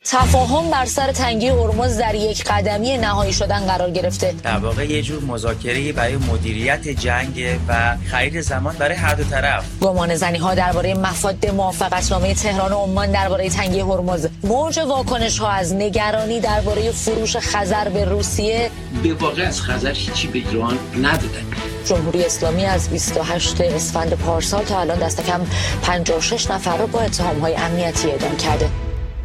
تفاهم بر سر تنگی هرمز در یک قدمی نهایی شدن قرار گرفته. در واقع یه جور مذاکره برای مدیریت جنگ و خرید زمان برای هر دو طرف. گمانه‌زنی‌ها درباره مفاد موافقتنامه تهران و عمان درباره تنگی هرمز، موج واکنش‌ها از نگرانی درباره فروش خزر به روسیه. به واقع از خزر هیچی به ایران ندادن. جمهوری اسلامی از 28 اسفند پارسال تا الان دست کم 56 نفر را با اتهام‌های امنیتی اعدام کرده.